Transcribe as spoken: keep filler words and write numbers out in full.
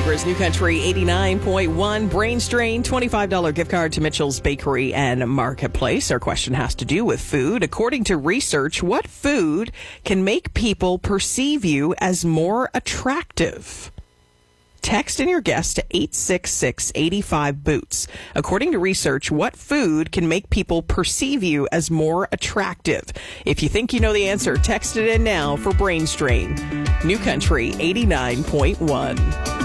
Niagara's New Country eighty-nine point one. Brain Strain, twenty-five dollars gift card to Mitchell's Bakery and Marketplace. Our question has to do with food. According to research, what food can make people perceive you as more attractive? Text in your guess to eight six six, eight five, boots. According to research, what food can make people perceive you as more attractive? If you think you know the answer, text it in now for Brain Strain. New Country eighty-nine point one.